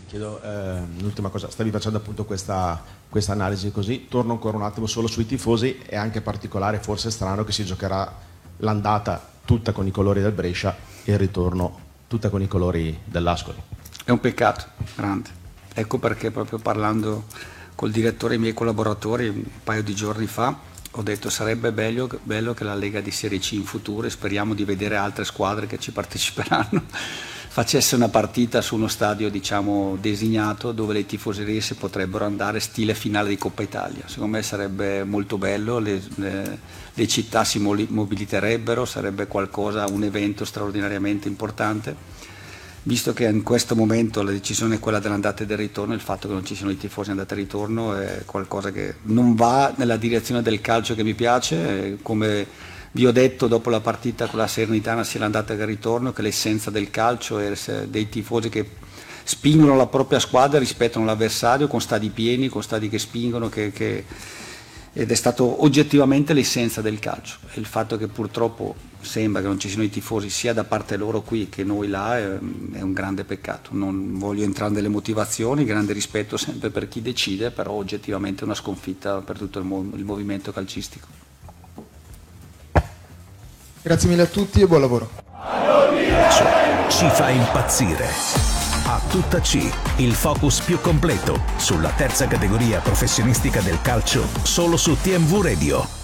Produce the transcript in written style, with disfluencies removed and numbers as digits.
Chiedo l'ultima cosa, stavi facendo appunto questa analisi così, torno ancora un attimo solo sui tifosi, è anche particolare, forse strano che si giocherà l'andata tutta con i colori del Brescia e il ritorno tutta con i colori dell'Ascoli. È un peccato grande, ecco perché proprio parlando col direttore e i miei collaboratori un paio di giorni fa ho detto sarebbe bello che la Lega di Serie C in futuro, e speriamo di vedere altre squadre che ci parteciperanno, facesse una partita su uno stadio diciamo designato dove le tifoserie si potrebbero andare stile finale di Coppa Italia. Secondo me sarebbe molto bello, le città si mobiliterebbero, sarebbe qualcosa, un evento straordinariamente importante. Visto che in questo momento la decisione è quella dell'andata e del ritorno, il fatto che non ci siano i tifosi andata e ritorno è qualcosa che non va nella direzione del calcio che mi piace, come vi ho detto dopo la partita con la Salernitana sia l'andata che il ritorno, che l'essenza del calcio è dei tifosi che spingono la propria squadra, rispettano l'avversario con stadi pieni, con stadi che spingono, ed è stato oggettivamente l'essenza del calcio. E il fatto che purtroppo sembra che non ci siano i tifosi sia da parte loro qui che noi là è un grande peccato. Non voglio entrare nelle motivazioni, grande rispetto sempre per chi decide, però oggettivamente è una sconfitta per tutto il movimento calcistico. Grazie mille a tutti e buon lavoro. Ci fa impazzire. A tutta C, il focus più completo sulla terza categoria professionistica del calcio, solo su TMV Radio.